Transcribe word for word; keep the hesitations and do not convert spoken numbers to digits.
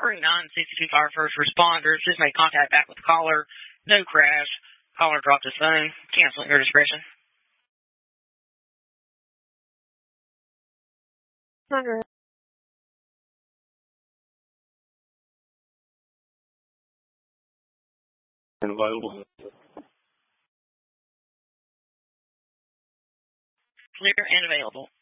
Operating nine sixty-two Fire First Responders just made contact back with the caller. No crash. Caller dropped his phone. Cancel at your discretion. Hundred. Available. Clear and available.